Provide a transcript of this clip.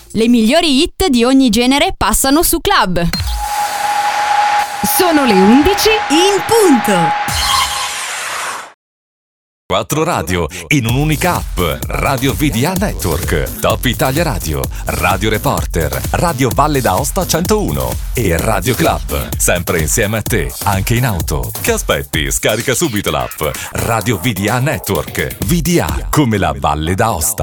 Le migliori hit di ogni genere passano su Club. Sono le 11 in punto. 4 radio in un'unica app. Radio VDA Network, Top Italia Radio, Radio Reporter, Radio Valle d'Aosta 101 e Radio Club. Sempre insieme a te, anche in auto. Che aspetti? Scarica subito l'app Radio VDA Network. VDA come la Valle d'Aosta.